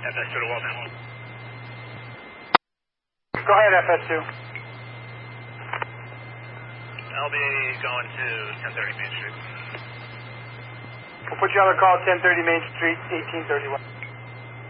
FS2 to Waltham. Go ahead, FS2. I'll be going to 1030 Main Street. We'll put you on the call, 1030 Main Street, 1831.